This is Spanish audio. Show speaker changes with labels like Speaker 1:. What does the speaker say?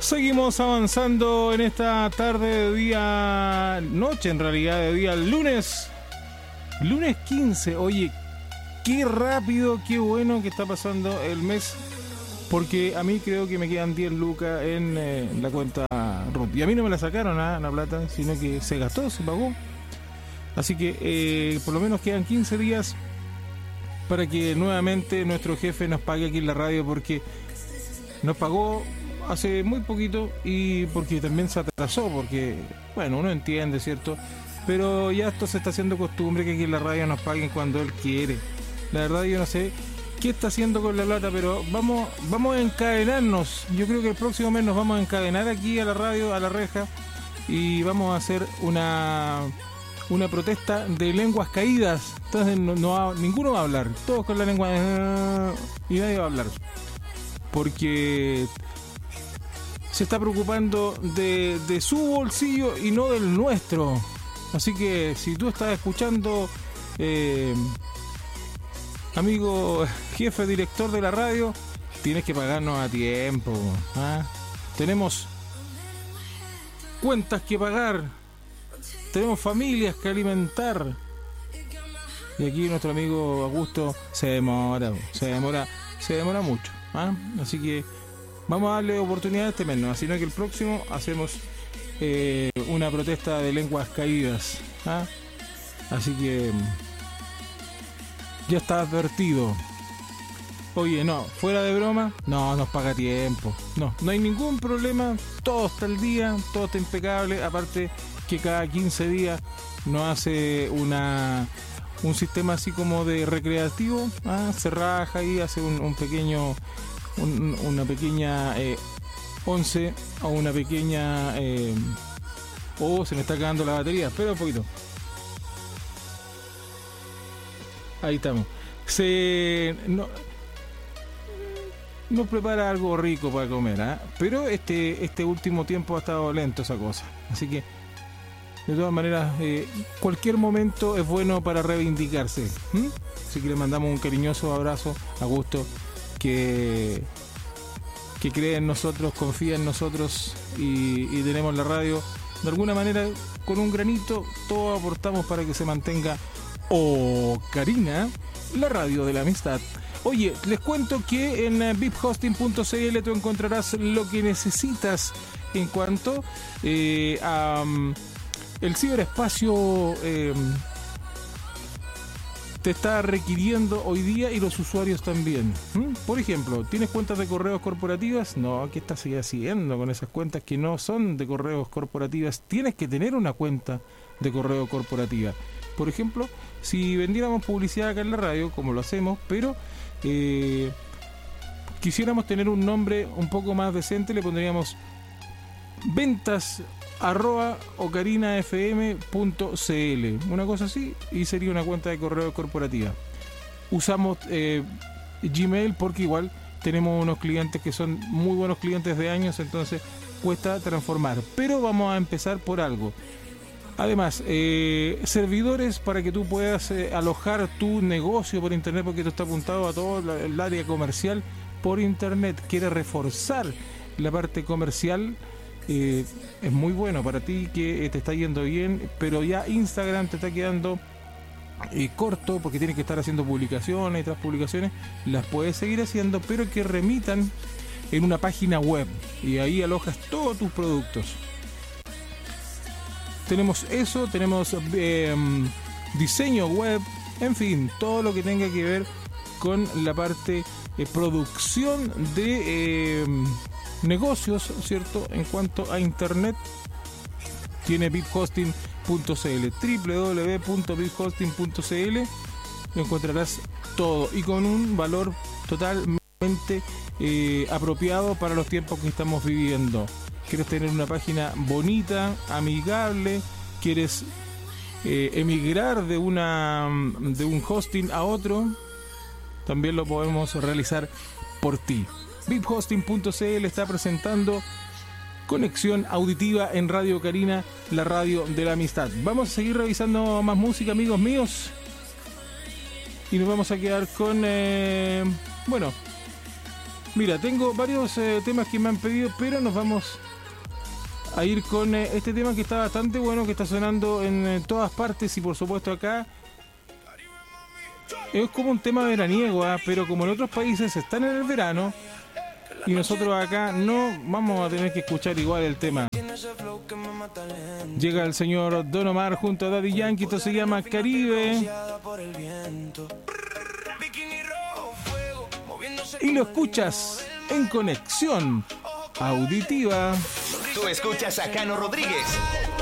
Speaker 1: Seguimos avanzando en esta tarde de día, noche en realidad, de día lunes 15. Oye, qué rápido, qué bueno que está pasando el mes, porque a mí creo que me quedan 10 lucas en la cuenta RUT. Y a mí no me la sacaron la plata, sino que se gastó, se pagó. Así que por lo menos quedan 15 días para que nuevamente nuestro jefe nos pague aquí en la radio, porque nos pagó hace muy poquito y porque también se atrasó, porque, bueno, uno entiende, ¿cierto? Pero ya esto se está haciendo costumbre que aquí en la radio nos paguen cuando él quiere. La verdad yo no sé qué está haciendo con la plata, pero vamos a encadenarnos. Yo creo que el próximo mes nos vamos a encadenar aquí a la radio, a la reja, y vamos a hacer una protesta de lenguas caídas. Entonces ninguno va a hablar, todos con la lengua y nadie va a hablar, porque se está preocupando de su bolsillo y no del nuestro. Así que si tú estás escuchando, amigo jefe director de la radio, tienes que pagarnos a tiempo, ¿ah? Tenemos cuentas que pagar, tenemos familias que alimentar, y aquí nuestro amigo Augusto se demora mucho, ¿ah? Así que vamos a darle oportunidad a este mes, ¿no? Sino que el próximo hacemos una protesta de lenguas caídas, ¿ah? Así que ya está advertido. Oye, no, fuera de broma, no nos paga a tiempo. No hay ningún problema, todo está al día, todo está impecable. Aparte que cada 15 días nos hace un sistema así como de recreativo, ¿ah? Se raja y hace un pequeño... una pequeña once o una pequeña se me está acabando la batería, espera un poquito, ahí estamos. Nos prepara algo rico para comer, ¿eh? Pero este último tiempo ha estado lento esa cosa, así que de todas maneras cualquier momento es bueno para reivindicarse, así que le mandamos un cariñoso abrazo a Augusto, que cree en nosotros, confía en nosotros, y tenemos la radio. De alguna manera, con un granito, todos aportamos para que se mantenga Karina, la radio de la amistad. Oye, les cuento que en viphosting.cl tú encontrarás lo que necesitas en cuanto a el ciberespacio te está requiriendo hoy día, y los usuarios también. Por ejemplo, ¿tienes cuentas de correos corporativas? No, ¿qué estás haciendo con esas cuentas que no son de correos corporativas? Tienes que tener una cuenta de correo corporativa. Por ejemplo, si vendiéramos publicidad acá en la radio, como lo hacemos, pero quisiéramos tener un nombre un poco más decente, le pondríamos ventas@ocarinafm.cl, una cosa así, y sería una cuenta de correo corporativa. Usamos Gmail porque igual tenemos unos clientes que son muy buenos clientes de años, entonces cuesta transformar, pero vamos a empezar por algo. Además, servidores para que tú puedas alojar tu negocio por internet, porque esto está apuntado a todo el área comercial por internet. Quieres reforzar la parte comercial, es muy bueno para ti, que te está yendo bien, pero ya Instagram te está quedando corto, porque tienes que estar haciendo publicaciones y tras publicaciones. Las puedes seguir haciendo, pero que remitan en una página web, y ahí alojas todos tus productos. Tenemos eso, tenemos diseño web, en fin, todo lo que tenga que ver con la parte producción de negocios, ¿cierto? En cuanto a internet, tiene viphosting.cl, www.viphosting.cl, encontrarás todo, y con un valor totalmente apropiado para los tiempos que estamos viviendo. ¿Quieres tener una página bonita, amigable? ¿Quieres emigrar de un hosting a otro? También lo podemos realizar por ti. viphosting.cl está presentando Conexión Auditiva en Radio Karina, la radio de la amistad. Vamos a seguir revisando más música, amigos míos, y nos vamos a quedar con Mira, tengo varios temas que me han pedido, pero nos vamos a ir con este tema que está bastante bueno, que está sonando en todas partes y por supuesto acá. Es como un tema veraniego, pero como en otros países están en el verano y nosotros acá no, vamos a tener que escuchar igual el tema. Llega el señor Don Omar junto a Daddy Yankee, esto se llama Caribe. Y lo escuchas en Conexión Auditiva.
Speaker 2: Tú escuchas a Cano Rodríguez.